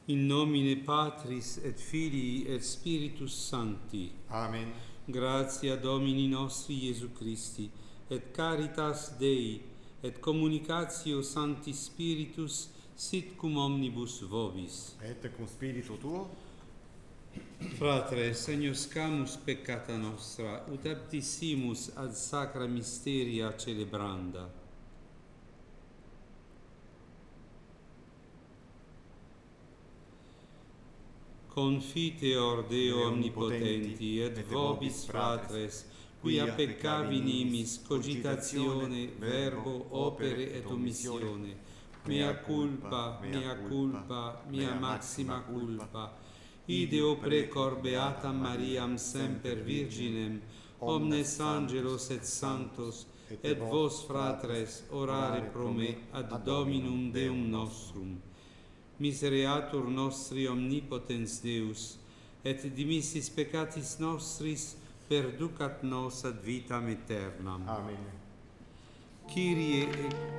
In nomine Patris et Filii et Spiritus Sancti. Amen. Gratia Domini nostri Iesu Christi, et caritas Dei, et communicatio Sancti Spiritus, sit cum omnibus vobis. Et cum spiritu tuo. Fratres, agnoscamus peccata nostra, ut aptissimus ad sacra mysteria celebranda. Confiteor Deo omnipotenti, et vobis fratres, quia peccavi nimis cogitatione, verbo, opere et omissione, mea culpa, mea maxima culpa, ideo precor beatam Mariam semper Virginem, omnes angelos et sanctos, et vos fratres orare pro me ad Dominum Deum nostrum. Misereatur nostri omnipotens Deus, et dimissis peccatis nostris perducat nos ad vitam aeternam. Amen. Kyrie